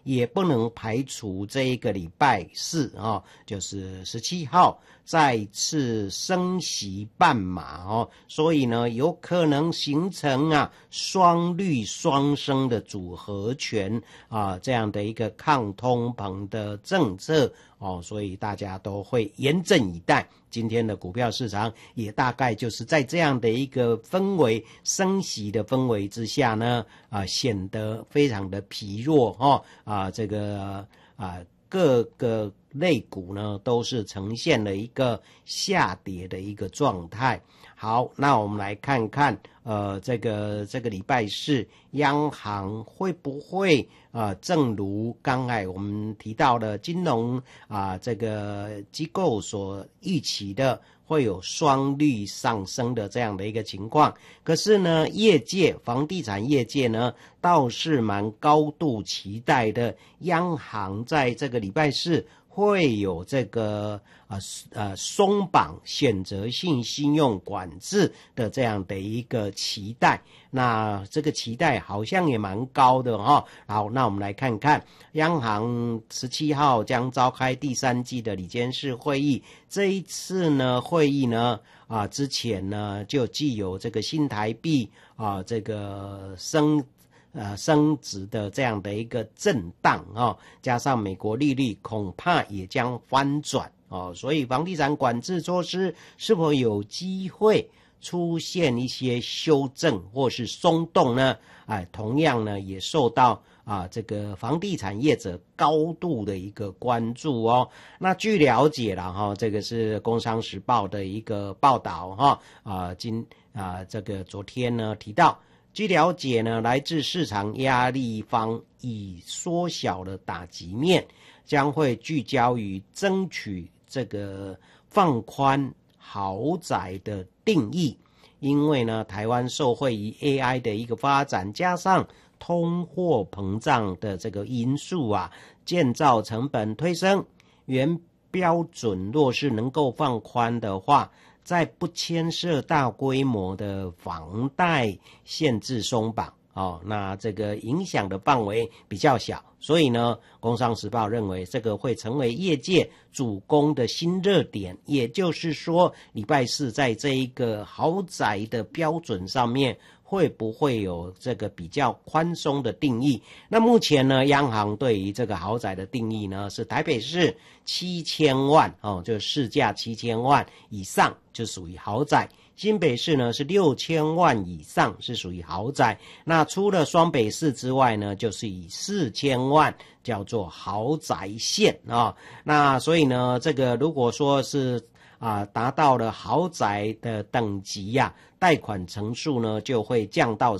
也不能排除这一个礼拜四就是17号再次升息半码所以呢有可能形成双绿双升的组合拳这样的一个抗通膨的政策所以大家都会严阵以待。今天的股票市场也大概就是在这样的一个氛围，升息的氛围之下呢显得非常的疲弱这个各个类股呢都是呈现了一个下跌的一个状态。好，那我们来看看这个礼拜四央行会不会正如刚才我们提到的金融这个机构所预期的会有双率上升的这样的一个情况。可是呢房地产业界呢倒是蛮高度期待的，央行在这个礼拜四会有这个松绑选择性信用管制的这样的一个期待。那这个期待好像也蛮高的好，那我们来看看央行17号将召开第3季的理监事会议。这一次呢会议呢之前呢就既有这个新台币这个升值的这样的一个震荡加上美国利率恐怕也将翻转所以房地产管制措施是否有机会出现一些修正或是松动呢？同样呢也受到这个房地产业者高度的一个关注那据了解啦这个是工商时报的一个报道这个昨天呢提到，据了解呢来自市场压力方已缩小了打击面，将会聚焦于争取这个放宽豪宅的定义。因为呢台湾受惠于 AI 的一个发展，加上通货膨胀的这个因素建造成本推升，原标准若是能够放宽的话，在不牵涉大规模的房贷限制松绑那这个影响的范围比较小，所以呢工商时报认为这个会成为业界主攻的新热点。也就是说礼拜四在这一个豪宅的标准上面会不会有这个比较宽松的定义。那目前呢央行对于这个豪宅的定义呢是台北市7000万就市价7000万以上就属于豪宅，新北市呢是6000万以上是属于豪宅。那除了双北市之外呢，就是以4000万叫做豪宅县那所以呢这个如果说是达到了豪宅的等级贷款成数呢就会降到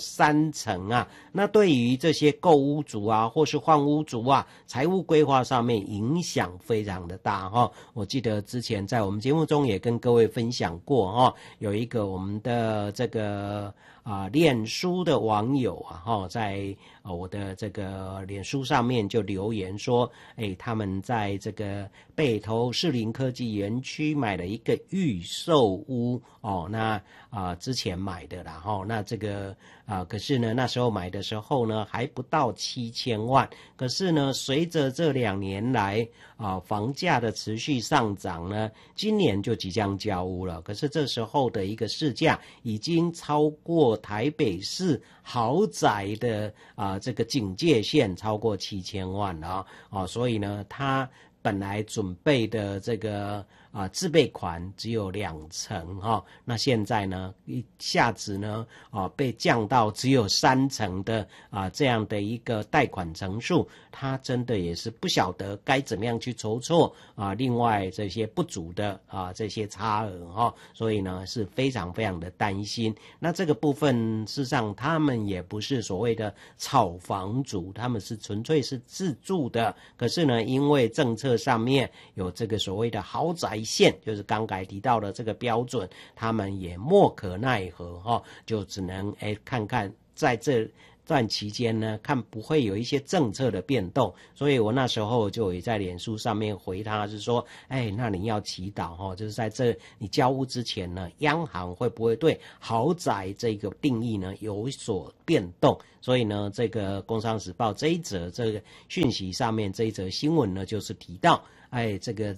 30%那对于这些购屋族或是换屋族财务规划上面影响非常的大我记得之前在我们节目中也跟各位分享过有一个我们的这个脸书的网友在我的这个脸书上面就留言说他们在这个北投士林科技园区买了一个预售屋那之前买的啦那这个可是呢那时候买的时候呢还不到7000万，可是呢随着这2年来房价的持续上涨呢，今年就即将交屋了，可是这时候的一个市价已经超过台北市豪宅的这个警戒线，超过7000万了所以呢他本来准备的这个自备款只有2成那现在呢一下子呢被降到只有3成的这样的一个贷款成数，他真的也是不晓得该怎么样去筹措另外这些不足的这些差额所以呢是非常非常的担心。那这个部分事实上他们也不是所谓的炒房族，他们是纯粹是自住的，可是呢因为政策上面有这个所谓的豪宅线，就是刚才提到的这个标准，他们也莫可奈何就只能看看在段期间呢，看不会有一些政策的变动，所以我那时候就也在脸书上面回他，是说，那你要祈祷就是在这你交屋之前呢，央行会不会对豪宅这个定义呢有所变动？所以呢，这个《工商时报》这一则这个讯息上面这一则新闻呢，就是提到，这个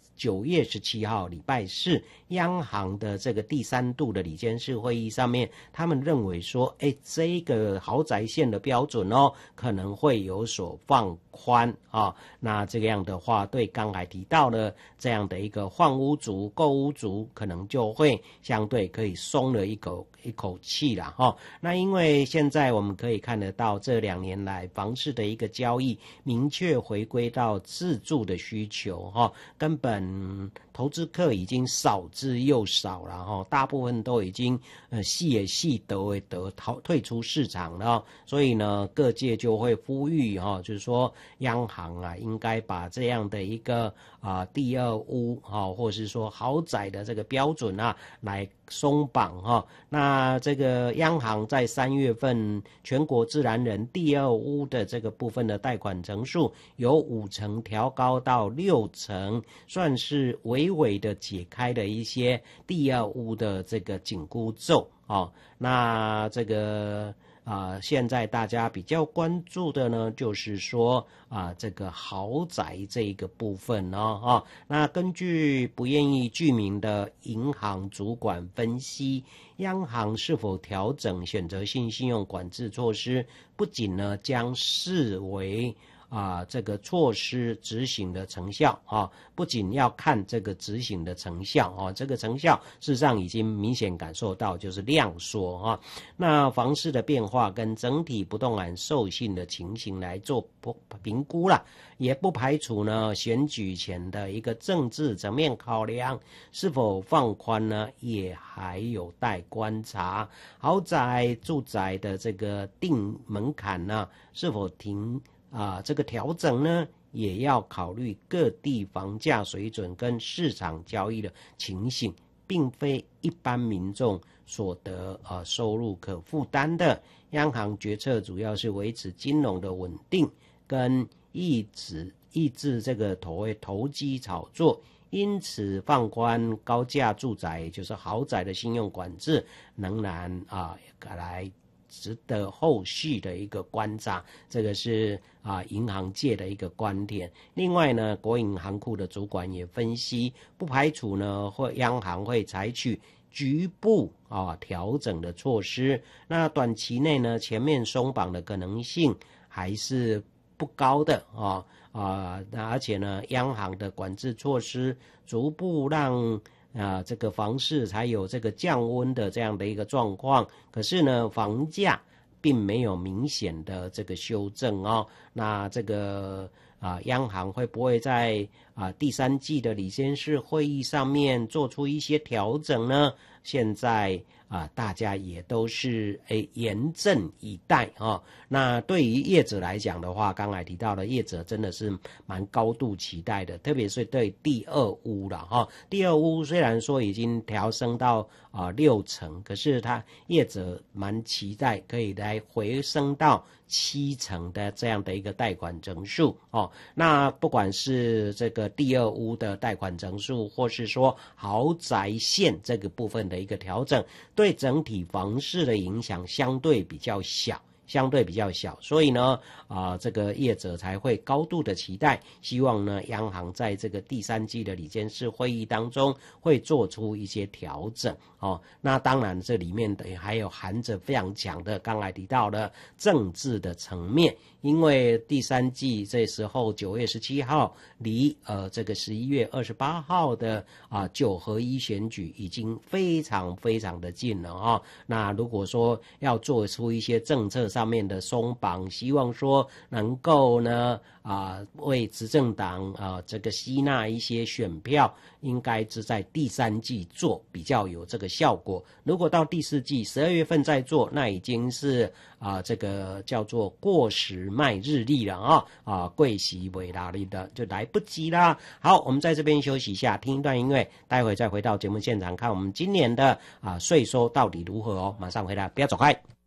9月17号礼拜四，央行的这个第3度的理监事会议上面，他们认为说，这个豪宅线的标准可能会有所放宽那这样的话，对刚才提到的这样的一个换屋族、购屋族，可能就会相对可以松了一口气啦那因为现在我们可以看得到，这2年来房市的一个交易明确回归到自住的需求根本投资客已经少之又少了大部分都已经戏也戏得也得退出市场了所以呢，各界就会呼吁就是说央行应该把这样的一个第二屋或是说豪宅的这个标准来松绑那这个央行在3月份全国自然人第二屋的这个部分的贷款成数由5成调高到6成，算是微微的解开了一些第二屋的这个紧箍咒那这个现在大家比较关注的呢，就是说这个豪宅这一个部分那根据不愿意具名的银行主管分析，央行是否调整选择性信用管制措施，不仅呢将视为这个措施执行的成效不仅要看这个执行的成效这个成效事实上已经明显感受到，就是量缩那房市的变化跟整体不动产授信的情形来做评估啦，也不排除呢选举前的一个政治层面考量，是否放宽呢也还有待观察。豪宅住宅的这个定门槛呢是否这个调整呢，也要考虑各地房价水准跟市场交易的情形，并非一般民众所得收入可负担的。央行决策主要是维持金融的稳定，跟抑制这个投机炒作，因此放宽高价住宅，就是豪宅的信用管制，仍然来值得后续的一个观察，这个是银行界的一个观点。另外呢，国营行库的主管也分析，不排除呢央行会采取局部调整的措施，那短期内呢全面松绑的可能性还是不高的那而且呢，央行的管制措施逐步让这个房市才有这个降温的这样的一个状况，可是呢，房价并没有明显的这个修正那这个央行会不会在第3季的理监事会议上面做出一些调整呢？现在大家也都是严阵以待那对于业者来讲的话，刚才提到的业者真的是蛮高度期待的，特别是对第二屋了第二屋虽然说已经调升到6成，可是他业者蛮期待可以来回升到7成的这样的一个贷款成数那不管是这个第二屋的贷款成数，或是说豪宅线这个部分的一个调整，对整体房市的影响相对比较小，所以呢这个业者才会高度的期待，希望呢央行在这个第3季的理监事会议当中会做出一些调整那当然这里面还有含着非常强的刚才提到的政治的层面，因为第3季这时候9月17号离这个11月28号的9合1选举已经非常非常的近了那如果说要做出一些政策上面的松绑，希望说能够呢为执政党这个吸纳一些选票，应该是在第3季做比较有这个效果。如果到第4季12月份再做，那已经是这个叫做过时卖日历了贵喜尾拉力的就来不及啦。好，我们在这边休息一下，听一段音乐，待会再回到节目现场看我们今年的税收到底如何马上回来，不要走开。